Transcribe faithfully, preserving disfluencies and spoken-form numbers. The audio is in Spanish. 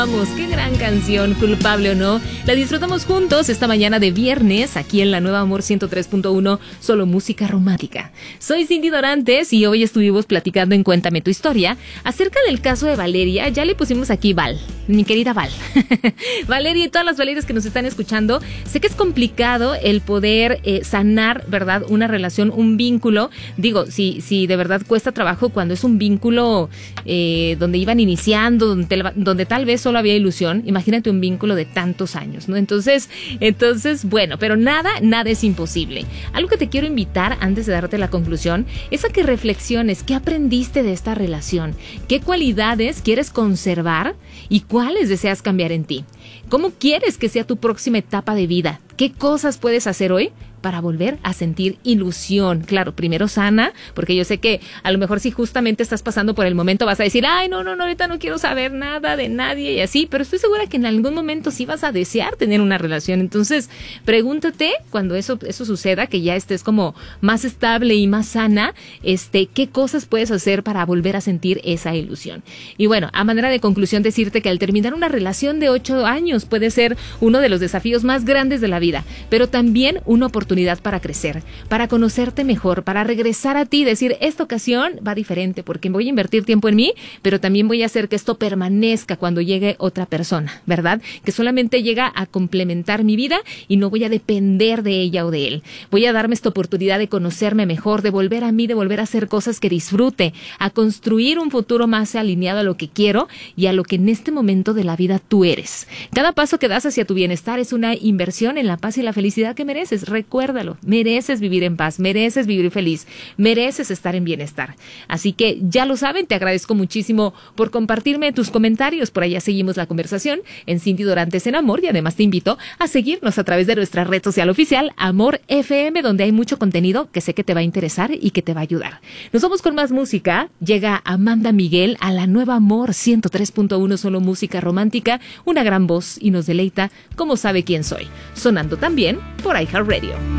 Vamos, qué gran canción, culpable o no. La disfrutamos juntos esta mañana de viernes aquí en la Nueva Amor ciento tres punto uno, solo música romántica. Soy Cindy Dorantes y hoy estuvimos platicando en Cuéntame tu historia acerca del caso de Valeria. Ya le pusimos aquí Val, mi querida Val. Valeria y todas las Valerias que nos están escuchando, sé que es complicado el poder eh, sanar, ¿verdad? Una relación, un vínculo. Digo, si, si de verdad cuesta trabajo cuando es un vínculo eh, donde iban iniciando, donde, donde tal vez solo había ilusión. Imagínate un vínculo de tantos años, ¿no? Entonces, entonces, bueno, pero nada, nada es imposible. Algo que te quiero invitar antes de darte la conclusión es a que reflexiones qué aprendiste de esta relación, qué cualidades quieres conservar y cuáles deseas cambiar en ti. ¿Cómo quieres que sea tu próxima etapa de vida? ¿Qué cosas puedes hacer hoy para volver a sentir ilusión? Claro, primero sana, porque yo sé que a lo mejor si justamente estás pasando por el momento vas a decir, ay, no, no, no, ahorita no quiero saber nada de nadie y así, pero estoy segura que en algún momento sí vas a desear tener una relación. Entonces, pregúntate cuando eso, eso suceda, que ya estés como más estable y más sana, este, qué cosas puedes hacer para volver a sentir esa ilusión. Y bueno, a manera de conclusión, decirte que al terminar una relación de ocho años puede ser uno de los desafíos más grandes de la vida, pero también una oportunidad para crecer, para conocerte mejor, para regresar a ti y decir, esta ocasión va diferente porque voy a invertir tiempo en mí, pero también voy a hacer que esto permanezca cuando llegue otra persona, ¿verdad? Que solamente llega a complementar mi vida y no voy a depender de ella o de él. Voy a darme esta oportunidad de conocerme mejor, de volver a mí, de volver a hacer cosas que disfrute, a construir un futuro más alineado a lo que quiero y a lo que en este momento de la vida tú eres. Cada paso que das hacia tu bienestar es una inversión en la paz y la felicidad que mereces. Recuérdalo, mereces vivir en paz, mereces vivir feliz, mereces estar en bienestar. Así que ya lo saben, te agradezco muchísimo por compartirme tus comentarios. Por allá seguimos la conversación en Cindy Dorantes en Amor y además te invito a seguirnos a través de nuestra red social oficial Amor F M, donde hay mucho contenido que sé que te va a interesar y que te va a ayudar. Nos vamos con más música. Llega Amanda Miguel a la Nueva Amor ciento tres punto uno, solo música romántica, una gran voz y nos deleita como sabe quién soy, sonando también por iHeartRadio.